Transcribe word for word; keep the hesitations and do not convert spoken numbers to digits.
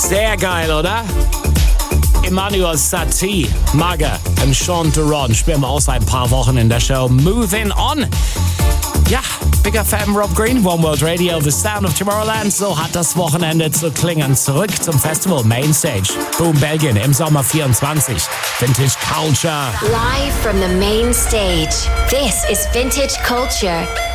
Sehr geil, oder? Emmanuel Satie, Maga und Sean Duran spielen wir auch seit ein paar Wochen in der Show Moving On. Ja, Big F M, Rob Green, One World Radio, The Sound of Tomorrowland. So hat das Wochenende zu klingen. Zurück zum Festival Mainstage. Boom, Belgien im Sommer vierundzwanzig. Vintage Culture. Live from the main stage. This is Vintage Culture.